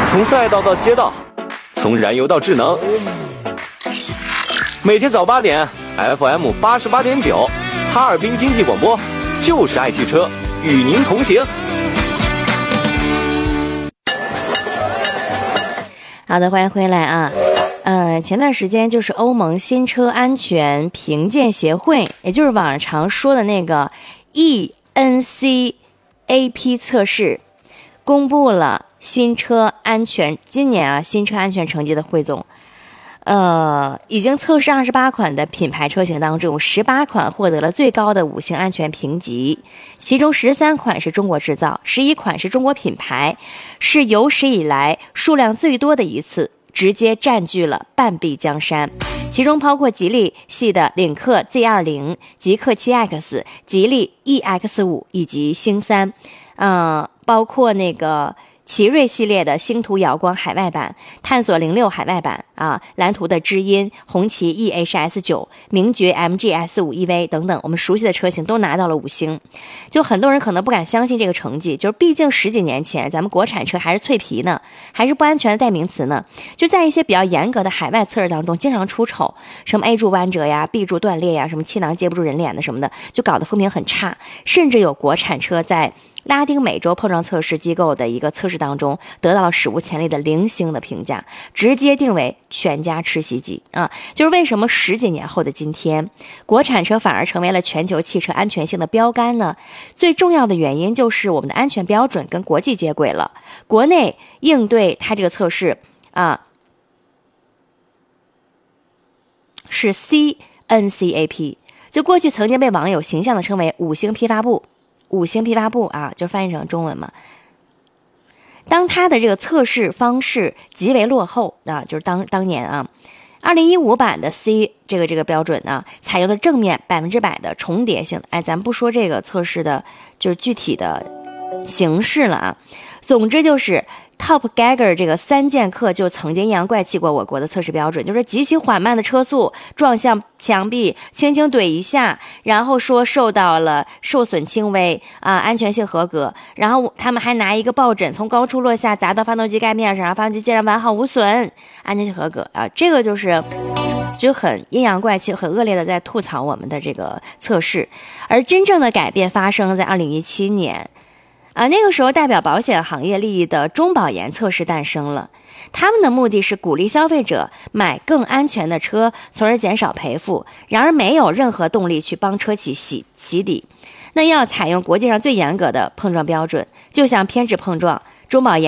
从赛道到街道，从燃油到智能。每天早8点 ，FM 88.9，哈尔滨经济广播，就是爱汽车，与您同行。 好的，欢迎回来啊。前段时间就是欧盟新车安全评鉴协会，也就是网上常说的那个 ENCAP 测试，公布了新车安全今年新车安全成绩的汇总。已经测试28款的品牌车型当中，有18款获得了最高的5星安全评级，其中13款是中国制造，11款是中国品牌，是有史以来数量最多的一次，直接占据了半壁江山。其中包括吉利系的领克 Z20、极氪 7X、吉利 EX5 以及星3，包括那个奇瑞系列的星途瑶光海外版、探索06海外版蓝图的知音、红旗 EHS9、名爵 MG-S5 EV 等等，我们熟悉的车型都拿到了5星。就很多人可能不敢相信这个成绩，就是毕竟10几年前咱们国产车还是脆皮呢，还是不安全的代名词呢。就在一些比较严格的海外测试当中，经常出丑，什么 A 柱弯折呀、B 柱断裂呀、什么气囊接不住人脸的什么的，就搞得风评很差。甚至有国产车在拉丁美洲碰撞测试机构的一个测试当中得到了史无前例的0星的评价，直接定为全家吃袭击就是为什么10几年后的今天，国产车反而成为了全球汽车安全性的标杆呢？最重要的原因就是我们的安全标准跟国际接轨了，国内应对它这个测试是 CNCAP， 就过去曾经被网友形象的称为5星批发部，5星批发部就翻译成中文嘛。当它的这个测试方式极为落后就是当年2015版的 C 这个标准采用的正面100%的重叠性，咱们不说这个测试的就是具体的形式了总之就是Top Geiger 这个3剑客就曾经阴阳怪气过我国的测试标准，就是极其缓慢的车速撞向墙壁，轻轻怼一下，然后说受到了受损轻微安全性合格。然后他们还拿一个抱枕从高处落下砸到发动机盖面上，发动机竟然完好无损，安全性合格这个就很阴阳怪气、很恶劣的在吐槽我们的这个测试。而真正的改变发生在2017年。那个时候代表保险行业利益的中保研测试诞生了，他们的目的是鼓励消费者买更安全的车，从而减少赔付，然而没有任何动力去帮车企洗底。那要采用国际上最严格的碰撞标准，就像偏置碰撞，中保研